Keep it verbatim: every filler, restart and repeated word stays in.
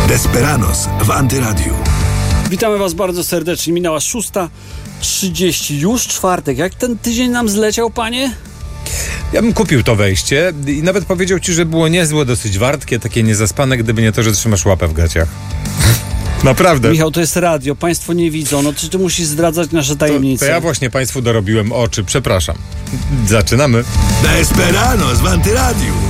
Desperados w Antyradiu. Witamy Was bardzo serdecznie. Minęła szósta trzydzieści. Już czwartek. Jak ten tydzień nam zleciał, panie? Ja bym kupił to wejście i nawet powiedział ci, że było niezłe, dosyć wartkie, takie niezaspane, gdyby nie to, że trzymasz łapę w gaciach. Naprawdę. Michał, to jest radio. Państwo nie widzą. No czy ty musisz zdradzać nasze tajemnice? To, to ja właśnie państwu dorobiłem oczy. Przepraszam. Zaczynamy. Desperados w Antyradiu.